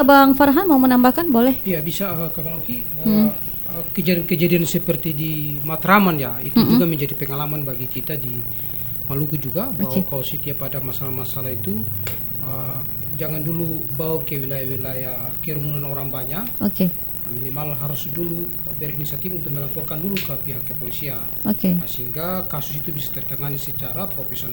Bang Farhan mau menambahkan boleh? Ya bisa Kakak Oki. Kejadian-kejadian seperti di Matraman ya itu juga menjadi pengalaman bagi kita di Maluku juga, bahwa kalau setiap ada masalah-masalah itu jangan dulu bawa ke wilayah-wilayah kerumunan orang banyak. Minimal harus dulu berinisiatif untuk melaporkan dulu ke pihak kepolisian, sehingga kasus itu bisa tertangani secara profesional.